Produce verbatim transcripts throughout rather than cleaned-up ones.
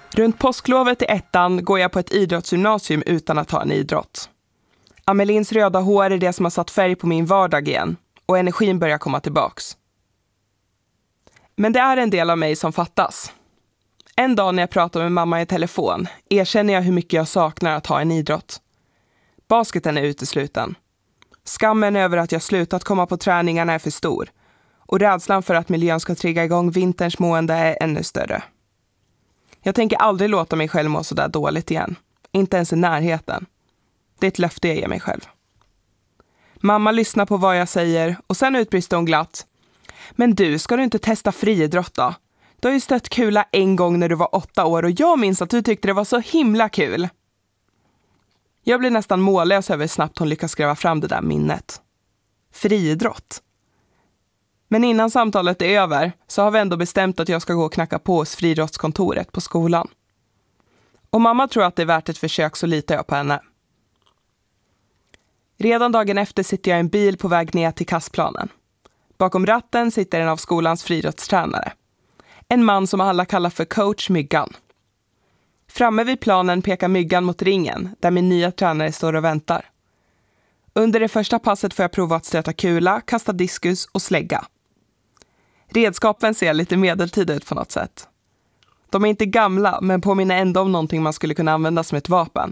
Runt påsklovet i ettan går jag på ett idrottsgymnasium utan att ha en idrott. Amelins röda hår är det som har satt färg på min vardag igen och energin börjar komma tillbaks. Men det är en del av mig som fattas. En dag när jag pratar med mamma i telefon erkänner jag hur mycket jag saknar att ha en idrott. Basketen är utesluten. Skammen över att jag slutat komma på träningarna är för stor. Och rädslan för att miljön ska trigga igång vinterns mående är ännu större. Jag tänker aldrig låta mig själv må så där dåligt igen. Inte ens i närheten. Det är ett löfte jag ger mig själv. Mamma lyssnar på vad jag säger och sen utbrister hon glatt. Men du, ska du inte testa friidrott då? Du har ju stött kula en gång när du var åtta år och jag minns att du tyckte det var så himla kul. Jag blir nästan mållös över hur snabbt hon lyckas gräva fram det där minnet. Friidrott. Men innan samtalet är över så har vi ändå bestämt att jag ska gå och knacka på hos friidrottskontoret på skolan. Och mamma tror att det är värt ett försök, så litar jag på henne. Redan dagen efter sitter jag i en bil på väg ner till kastplanen. Bakom ratten sitter en av skolans friidrottstränare. En man som alla kallar för coach Myggan. Framme vid planen pekar Myggan mot ringen där min nya tränare står och väntar. Under det första passet får jag prova att stöta kula, kasta diskus och slägga. Redskapen ser lite medeltida ut på något sätt. De är inte gamla men påminner ändå om någonting man skulle kunna använda som ett vapen.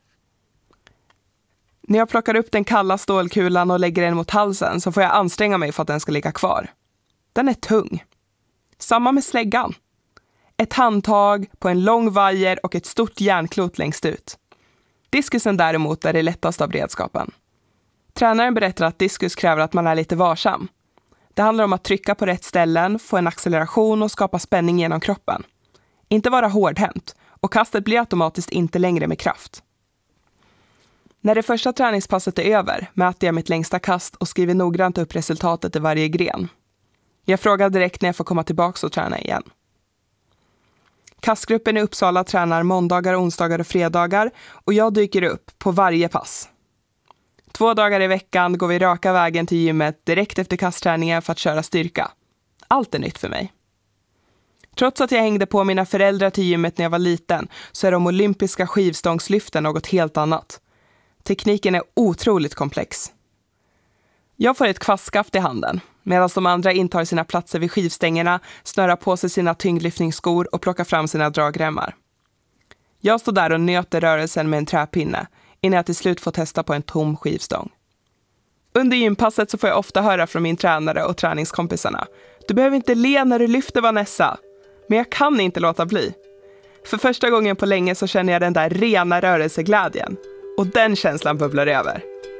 När jag plockar upp den kalla stålkulan och lägger den mot halsen så får jag anstränga mig för att den ska ligga kvar. Den är tung. Samma med släggan. Ett handtag på en lång vajer och ett stort järnklot längst ut. Diskusen däremot är det lättaste av redskapen. Tränaren berättar att diskus kräver att man är lite varsam. Det handlar om att trycka på rätt ställen, få en acceleration och skapa spänning genom kroppen. Inte vara hårdhänt och kastet blir automatiskt inte längre med kraft. När det första träningspasset är över mäter jag mitt längsta kast och skriver noggrant upp resultatet i varje gren. Jag frågar direkt när jag får komma tillbaka och träna igen. Kastgruppen i Uppsala tränar måndagar, onsdagar och fredagar och jag dyker upp på varje pass. Två dagar i veckan går vi raka vägen till gymmet direkt efter kastträningen för att köra styrka. Allt är nytt för mig. Trots att jag hängde på mina föräldrar till gymmet när jag var liten så är de olympiska skivstångslyften något helt annat. Tekniken är otroligt komplex. Jag får ett kvastskaft i handen medan de andra intar sina platser vid skivstängerna, snörar på sig sina tyngdlyftningsskor och plockar fram sina dragremmar. Jag står där och nöter rörelsen med en träpinne innan jag till slut får testa på en tom skivstång. Under gympasset så får jag ofta höra från min tränare och träningskompisarna: du behöver inte le när du lyfter, Vanessa. Men jag kan inte låta bli. För första gången på länge så känner jag den där rena rörelseglädjen. Och den känslan bubblar över.